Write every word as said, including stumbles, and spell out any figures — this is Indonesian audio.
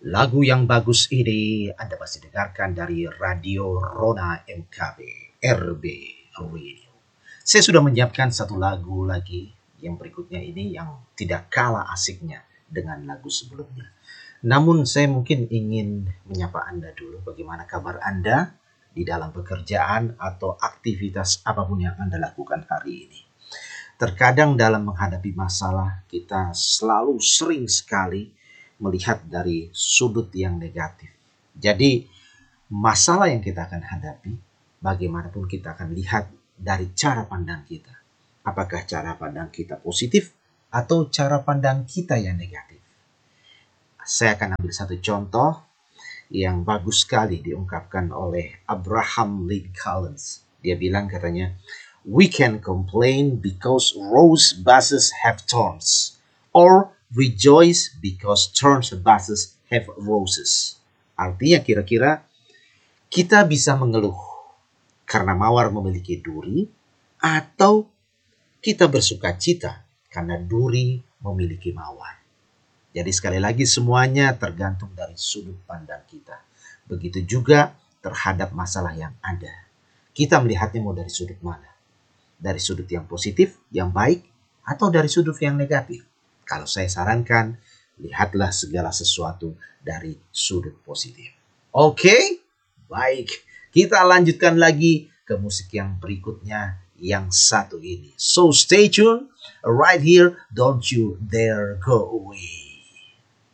Lagu yang bagus ini Anda pasti dengarkan dari Radio Rona M K B, R B Radio. Saya sudah menyiapkan satu lagu lagi yang berikutnya ini yang tidak kalah asiknya dengan lagu sebelumnya. Namun saya mungkin ingin menyapa Anda dulu, bagaimana kabar Anda di dalam pekerjaan atau aktivitas apapun yang Anda lakukan hari ini. Terkadang dalam menghadapi masalah kita selalu sering sekali melihat dari sudut yang negatif. Jadi masalah yang kita akan hadapi, bagaimanapun kita akan lihat dari cara pandang kita. Apakah cara pandang kita positif atau cara pandang kita yang negatif? Saya akan ambil satu contoh yang bagus sekali diungkapkan oleh Abraham Lincoln. Dia bilang katanya, "We can complain because rose bushes have thorns, or rejoice because thorns bushes have roses." Artinya kira-kira kita bisa mengeluh karena mawar memiliki duri, atau kita bersuka cita karena duri memiliki mawar. Jadi sekali lagi semuanya tergantung dari sudut pandang kita. Begitu juga terhadap masalah yang ada. Kita melihatnya mau dari sudut mana? Dari sudut yang positif, yang baik, atau dari sudut yang negatif? Kalau saya sarankan, lihatlah segala sesuatu dari sudut positif. Oke, baik. Kita lanjutkan lagi ke musik yang berikutnya, yang satu ini. So stay tuned right here, don't you dare go away.